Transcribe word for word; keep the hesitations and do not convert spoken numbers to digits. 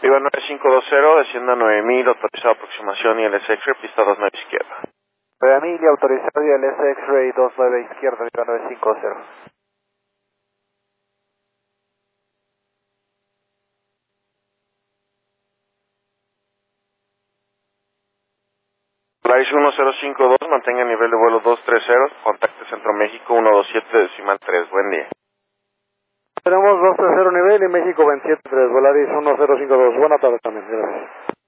Viva nueve cinco dos cero, descienda nueve mil, autorizado aproximación y el X-Ray, pista dos nueve izquierda. nueve mil y autorizado y el X-Ray dos nueve izquierda, Viva nueve cinco cero. Polaris uno cero cinco dos, mantenga nivel de vuelo dos tres cero, contacte Centro México uno dos siete decimal tres, buen día. Tenemos dos tres cero nivel y México veintisiete tres, Volaris uno cero cinco dos. Buena tarde también, gracias.